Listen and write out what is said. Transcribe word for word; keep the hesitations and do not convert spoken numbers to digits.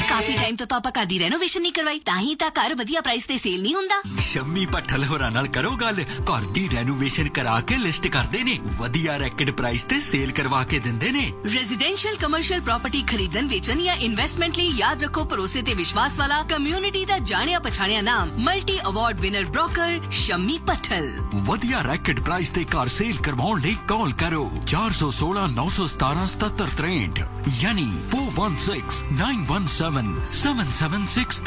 ਕਾਫੀ time ਤੋਂ ਤਾਂ ਆਪਾਂ ਘਰ ਦੀ ਰੈਨੋਵੇਸ਼ਨ ਨਹੀਂ ਕਰਵਾਈ, ਤਾਂ ਹੀ ਤਾਂ ਘਰ ਵਧੀਆ ਪ੍ਰਾਈਸ ਤੇ ਸੇਲ ਨਹੀਂ ਹੁੰਦਾ। ਸ਼ੰਮੀ ਭੱਠਲ ਹੋਰਾਂ ਨਾਲ ਕਰੋ ਗੱਲ, ਘਰ ਦੀ ਰੈਨੋਵੇਸ਼ਨ ਕਰਾ ਕੇ ਲਿਸਟ ਕਰਦੇ ਨੇ, ਵਧੀਆ ਰੈਕਡ ਪ੍ਰਾਈਸ ਤੇ ਸੇਲ ਕਰਵਾ ਕੇ ਦਿੰਦੇ ਨੇ। ਰੈਜ਼ੀਡੈਂਸ਼ੀਅਲ ਕਮਰਸ਼ੀਅਲ ਪ੍ਰਾਪਰਟੀ ਖਰੀਦਣ ਵੇਚਣ ਜਾਂ ਇਨਵੈਸਟਮੈਂਟ ਲਈ ਯਾਦ ਰੱਖੋ, ਭਰੋਸੇ ਤੇ ਵਿਸ਼ਵਾਸ ਵਾਲਾ ਕਮਿਊਨਿਟੀ ਦਾ ਜਾਣਿਆ ਪਛਾਣਿਆ ਨਾਮ, multi award winner broker Shammi Bhattal. ਵਧੀਆ ਰੈਕਡ ਪ੍ਰਾਈਸ ਤੇ ਕਾਰ ਸੇਲ ਕਰਵਾਉਣ ਲਈ ਕਾਲ ਕਰੋ ਚਾਰ ਸੌ ਸੋਲਾਂ ਨੌ ਸੌ ਸਤਾਰਾਂ ਸਤੱਤਰ ਤਰੇਂਹਠ ਯਾਨੀ four one six nine one seven seven seven six three।